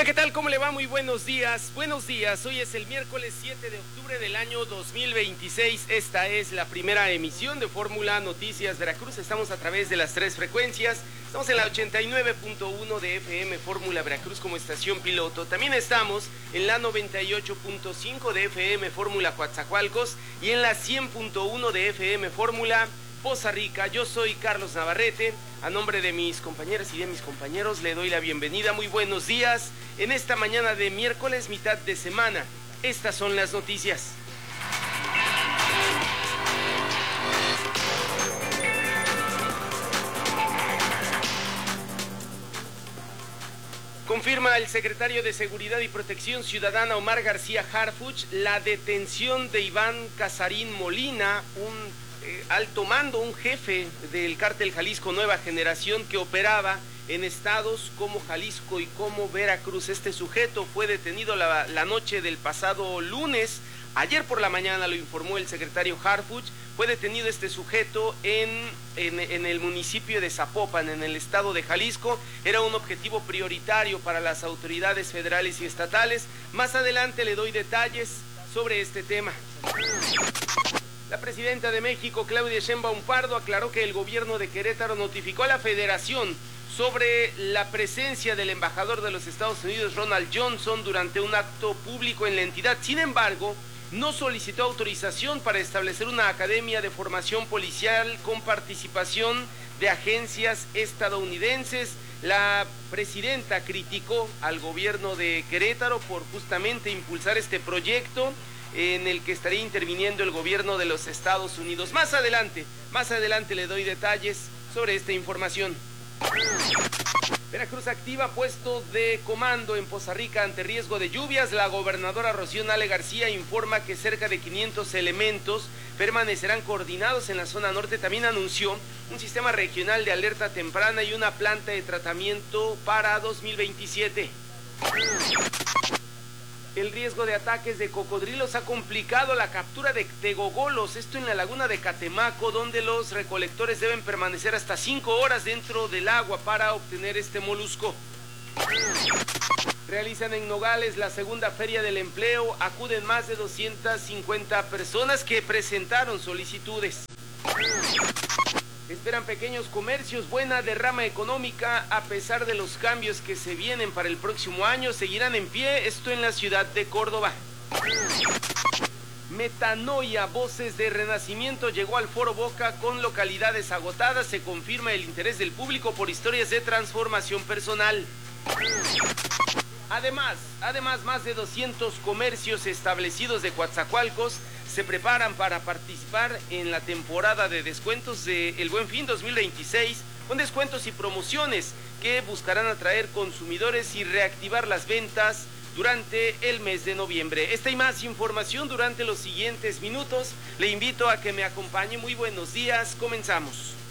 ¿qué tal? ¿Cómo le va? Muy buenos días. Buenos días. Hoy es el miércoles 7 de octubre del año 2026. Esta es la primera emisión de Fórmula Noticias Veracruz. Estamos a través de las tres frecuencias. Estamos en la 89.1 de FM Fórmula Veracruz como estación piloto. También estamos en la 98.5 de FM Fórmula Coatzacoalcos y en la 100.1 de FM Fórmula Poza Rica. Yo soy Carlos Navarrete. A nombre de mis compañeras y de mis compañeros le doy la bienvenida. Muy buenos días en esta mañana de miércoles, mitad de semana. Estas son las noticias. Confirma el secretario de Seguridad y Protección Ciudadana Omar García Harfuch la detención de Iván Casarín Molina, un alto mando, un jefe del cártel Jalisco Nueva Generación que operaba en estados como Jalisco y como Veracruz. Este sujeto fue detenido la noche del pasado lunes. Ayer por la mañana lo informó el secretario Harfuch. Fue detenido este sujeto en el municipio de Zapopan, en el estado de Jalisco. Era un objetivo prioritario para las autoridades federales y estatales. Más adelante le doy detalles sobre este tema. La presidenta de México, Claudia Sheinbaum Pardo, aclaró que el gobierno de Querétaro notificó a la Federación sobre la presencia del embajador de los Estados Unidos, Ronald Johnson, durante un acto público en la entidad. Sin embargo, no solicitó autorización para establecer una academia de formación policial con participación de agencias estadounidenses. La presidenta criticó al gobierno de Querétaro por justamente impulsar este proyecto en el que estaría interviniendo el gobierno de los Estados Unidos. Más adelante le doy detalles sobre esta información. Veracruz activa puesto de comando en Poza Rica ante riesgo de lluvias. La gobernadora Rocío Nale García informa que cerca de 500 elementos permanecerán coordinados en la zona norte. También anunció un sistema regional de alerta temprana y una planta de tratamiento para 2027. El riesgo de ataques de cocodrilos ha complicado la captura de tegogolos, esto en la laguna de Catemaco, donde los recolectores deben permanecer hasta 5 horas dentro del agua para obtener este molusco. Realizan en Nogales la segunda feria del empleo, acuden más de 250 personas que presentaron solicitudes. Esperan pequeños comercios buena derrama económica a pesar de los cambios que se vienen para el próximo año. Seguirán en pie, esto en la ciudad de Córdoba. Metanoia, Voces de Renacimiento llegó al Foro Boca con localidades agotadas. Se confirma el interés del público por historias de transformación personal. Además, más de 200 comercios establecidos de Coatzacoalcos se preparan para participar en la temporada de descuentos de El Buen Fin 2026, con descuentos y promociones que buscarán atraer consumidores y reactivar las ventas durante el mes de noviembre. Esta y más información durante los siguientes minutos. Le invito a que me acompañe. Muy buenos días, comenzamos.